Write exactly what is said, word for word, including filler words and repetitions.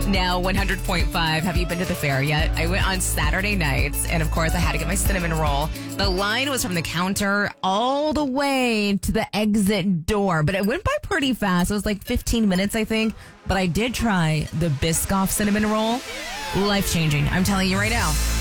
Now, one hundred point five. Have you been to the fair yet? I went on Saturday nights, and of course, I had to get my cinnamon roll. The line was from the counter all the way to the exit door, but it went by pretty fast. It was like fifteen minutes, I think. But I did try the Biscoff cinnamon roll. Life-changing. I'm telling you right now.